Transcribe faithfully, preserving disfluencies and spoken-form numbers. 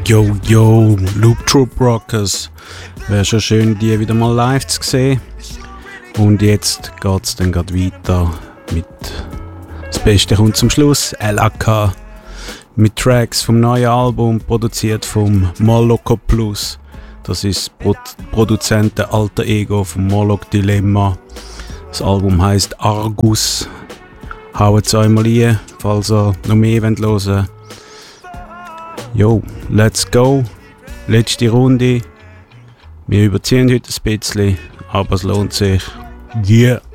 Yo, yo, Loop Troop Rockers. Wäre schon schön, die wieder mal live zu sehen. Und jetzt geht es dann gerade weiter mit das Beste kommt zum Schluss. L A K mit Tracks vom neuen Album, produziert vom Moloko Plus. Das ist Pro- Produzent der Alter Ego vom Moloch Dilemma. Das Album heisst Argus. Haut es einmal rein, falls ihr noch mehr hören wollt. Jo, let's go. Letzte Runde. Wir überziehen heute ein bisschen, aber es lohnt sich. Yeah.